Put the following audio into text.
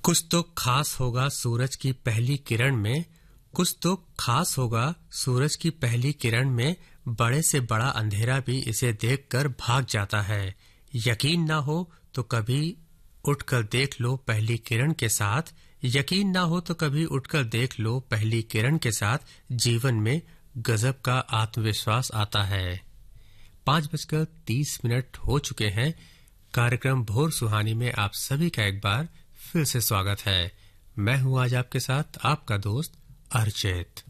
कुछ तो खास होगा सूरज की पहली किरण में, कुछ तो खास होगा सूरज की पहली किरण में, बड़े से बड़ा अंधेरा भी इसे देखकर भाग जाता है। यकीन ना हो तो कभी उठकर देख लो पहली किरण के साथ, यकीन ना हो तो कभी उठकर देख लो पहली किरण के साथ, जीवन में गजब का आत्मविश्वास आता है। 5:30 हो चुके हैं। कार्यक्रम भोर सुहानी में आप सभी का एक बार फिर से स्वागत है। मैं हूं आज आपके साथ आपका दोस्त अर्चित।